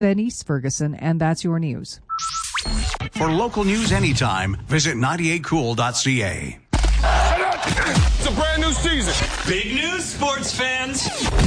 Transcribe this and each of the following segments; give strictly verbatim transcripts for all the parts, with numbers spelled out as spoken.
Then East Ferguson, and that's your news. For local news anytime, visit ninety-eight cool dot c a. It's a brand new season. Big news, sports fans.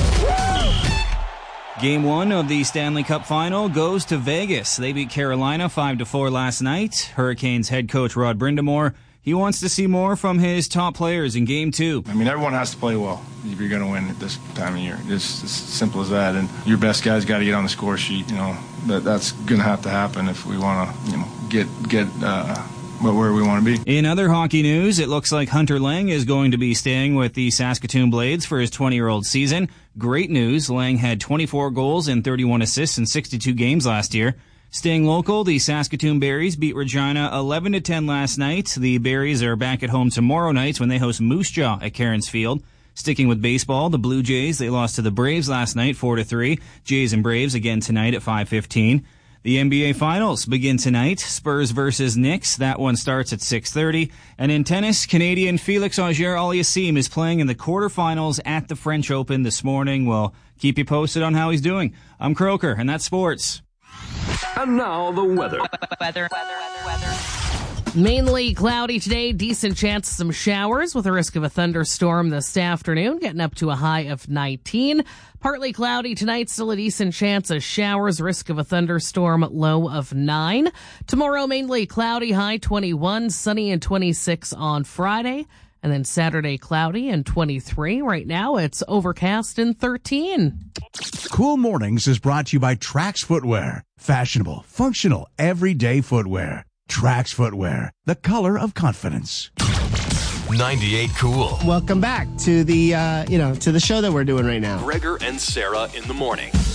Game one of the Stanley Cup Final goes to Vegas. They beat Carolina five to four last night. Hurricanes head coach Rod Brind'Amour, he wants to see more from his top players in Game two. I mean, everyone has to play well if you're going to win at this time of year. It's as simple as that. And your best guys got to get on the score sheet. You know, that that's going to have to happen if we want to, you know, get get uh, where we want to be. In other hockey news, it looks like Hunter Lang is going to be staying with the Saskatoon Blades for his twenty-year-old season. Great news. Lang had twenty-four goals and thirty-one assists in sixty-two games last year. Staying local, the Saskatoon Berries beat Regina eleven to ten last night. The Berries are back at home tomorrow night when they host Moose Jaw at Cairns Field. Sticking with baseball, the Blue Jays, they lost to the Braves last night four to three. Jays and Braves again tonight at five fifteen. The N B A Finals begin tonight. Spurs versus Knicks. That one starts at six thirty. And in tennis, Canadian Felix Auger-Aliassime is playing in the quarterfinals at the French Open this morning. We'll keep you posted on how he's doing. I'm Croker, and that's sports. And now the weather. Weather, weather, weather, weather. Mainly cloudy today, decent chance of some showers with a risk of a thunderstorm this afternoon, getting up to a high of nineteen. Partly cloudy tonight, still a decent chance of showers, risk of a thunderstorm, low of nine. Tomorrow, mainly cloudy, high twenty-one, sunny and twenty-six on Friday. And then Saturday, cloudy and twenty-three. Right now, it's overcast and thirteen. Cool Mornings is brought to you by Trax Footwear. Fashionable, functional, everyday footwear. Trax Footwear, the color of confidence. ninety-eight Cool. Welcome back to the, uh, you know, to the show that we're doing right now. Gregor and Sarah in the morning.